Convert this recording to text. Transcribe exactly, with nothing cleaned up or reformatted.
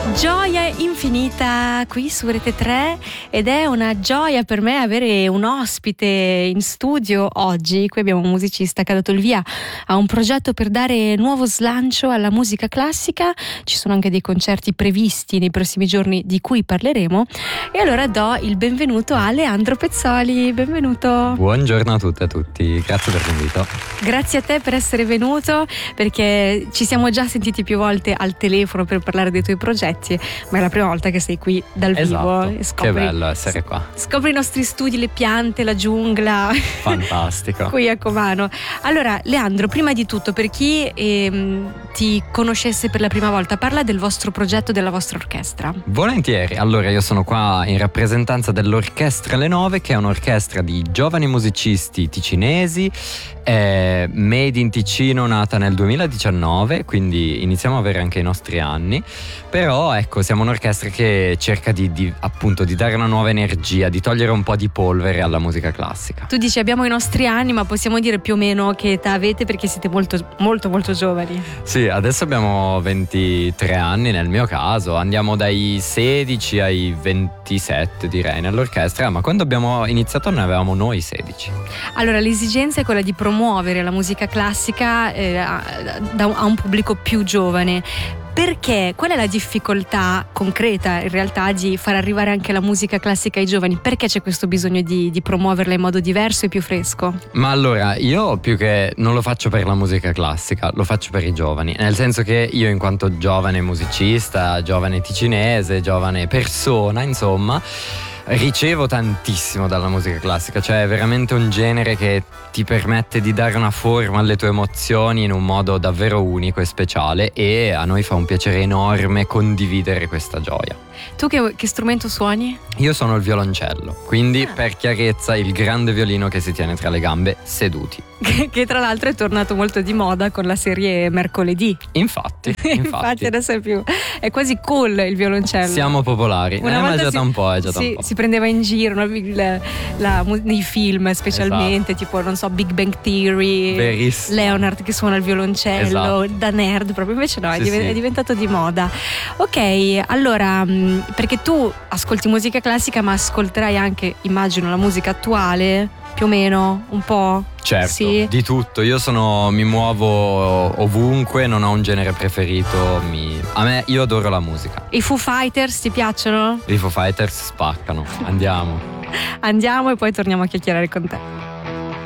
Gioia infinita qui su Rete tre, ed è una gioia per me avere un ospite in studio oggi. Qui abbiamo un musicista che ha dato il via a un progetto per dare nuovo slancio alla musica classica. Ci sono anche dei concerti previsti nei prossimi giorni di cui parleremo, e allora do il benvenuto a Leandro Pezzoli. Benvenuto. Buongiorno a tutte e a tutti, grazie per l'invito. Grazie a te per essere venuto, perché ci siamo già sentiti più volte al telefono per parlare dei tuoi progetti, ma è la prima volta che sei qui dal esatto. vivo. E scopri, che bello essere qua. Scopri i nostri studi, le piante, la giungla. Fantastico. Qui a Comano. Allora, Leandro, prima di tutto, per chi ehm, ti conoscesse per la prima volta, parla del vostro progetto, della vostra orchestra. Volentieri. Allora, io sono qua in rappresentanza dell'Orchestra Le Nove, che è un'orchestra di giovani musicisti ticinesi, è made in Ticino, nata nel duemiladiciannove, quindi iniziamo a avere anche i nostri anni. Però ecco, siamo un'orchestra che cerca di, di appunto di dare una nuova energia, di togliere un po' di polvere alla musica classica. Tu dici abbiamo i nostri anni, ma possiamo dire più o meno che età avete, perché siete molto molto molto giovani. Sì, adesso abbiamo ventitré anni nel mio caso, andiamo dai sedici ai ventisette direi nell'orchestra, ma quando abbiamo iniziato ne avevamo noi sedici. Allora, l'esigenza è quella di promuovere la musica classica eh, a, a un pubblico più giovane. Perché? Qual è la difficoltà concreta in realtà di far arrivare anche la musica classica ai giovani? Perché c'è questo bisogno di, di promuoverla in modo diverso e più fresco? Ma allora, io più che non lo faccio per la musica classica, lo faccio per i giovani. Nel senso che io, in quanto giovane musicista, giovane ticinese, giovane persona, insomma, ricevo tantissimo dalla musica classica. Cioè è veramente un genere che ti permette di dare una forma alle tue emozioni in un modo davvero unico e speciale, e a noi fa un piacere enorme condividere questa gioia. Tu che, che strumento suoni? Io suono il violoncello, quindi ah. per chiarezza il grande violino che si tiene tra le gambe seduti. Che, che tra l'altro è tornato molto di moda con la serie Mercoledì. Infatti, infatti. Infatti adesso è più, è quasi cool il violoncello. Siamo popolari. Una eh, volta ma già si, da un po', è già da si, un po'. si prendeva in giro, no? il, la, nei film specialmente, esatto. Tipo non so, Big Bang Theory. Verissimo. Leonard che suona il violoncello, esatto. Da nerd proprio. Invece no, sì, è, div- sì. è diventato di moda. Ok, allora, perché tu ascolti musica classica, ma ascolterai anche, immagino, la musica attuale, più o meno, un po'? Certo, sì. Di tutto. Io sono, mi muovo ovunque, non ho un genere preferito. Mi, a me, io adoro la musica. I Foo Fighters ti piacciono? I Foo Fighters spaccano. Andiamo. Andiamo e poi torniamo a chiacchierare con te.